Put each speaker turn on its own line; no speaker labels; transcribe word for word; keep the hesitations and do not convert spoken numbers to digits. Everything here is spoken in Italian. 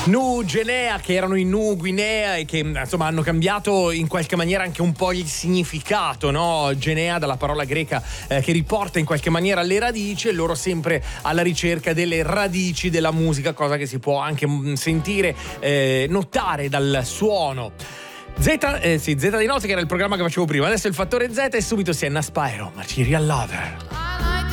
Nu Genea, che erano in Nu Guinea e che insomma hanno cambiato in qualche maniera anche un po' il significato, no? Genea dalla parola greca eh, che riporta in qualche maniera le radici, e loro sempre alla ricerca delle radici della musica, cosa che si può anche sentire, eh, notare dal suono. Z, eh, sì, Z di notte, che era il programma che facevo prima, adesso il fattore Z e subito Sienna Spyro, Material Lover.